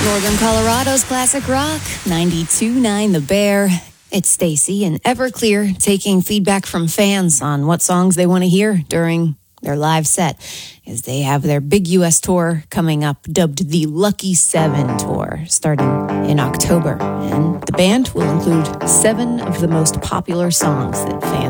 Northern Colorado's classic rock, 92.9 The Bear. It's Stacy and Everclear taking feedback from fans on what songs they want to hear during their live set, as they have their big U.S. tour coming up, dubbed the Lucky 7 Tour, starting in October. And the band will include 7 of the most popular songs that fans